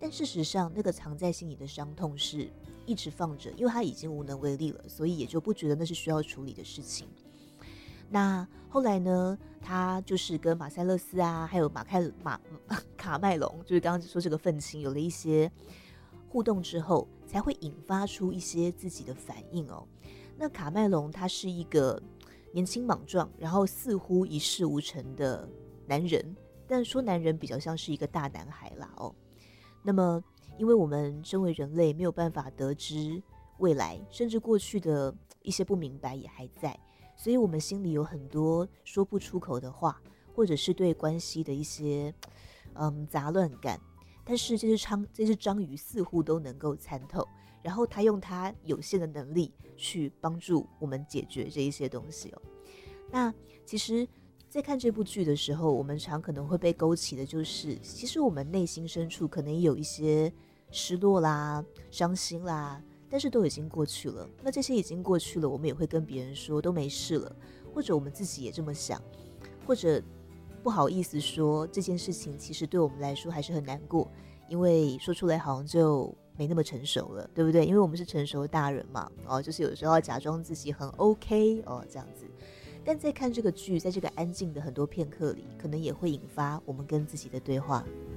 但事实上那个藏在心里的伤痛是一直放着，因为他已经无能为力了，所以也就不觉得那是需要处理的事情。那后来呢，他就是跟马塞勒斯啊，还有卡麦隆，就是刚刚说这个愤青有了一些互动之后，才会引发出一些自己的反应哦。那卡麦隆他是一个年轻莽撞，然后似乎一事无成的男人，但说男人比较像是一个大男孩啦哦。那么因为我们身为人类没有办法得知未来，甚至过去的一些不明白也还在，所以我们心里有很多说不出口的话，或者是对关系的一些杂乱感。但是这只章鱼似乎都能够参透，然后他用他有限的能力去帮助我们解决这一些东西哦。那其实在看这部剧的时候，我们常可能会被勾起的就是，其实我们内心深处可能也有一些失落啦、伤心啦，但是都已经过去了。那这些已经过去了，我们也会跟别人说都没事了，或者我们自己也这么想，或者不好意思说这件事情其实对我们来说还是很难过，因为说出来好像就没那么成熟了，对不对？因为我们是成熟的大人嘛，就是有时候要假装自己很 OK 这样子。但在看这个剧，在这个安静的很多片刻里，可能也会引发我们跟自己的对话。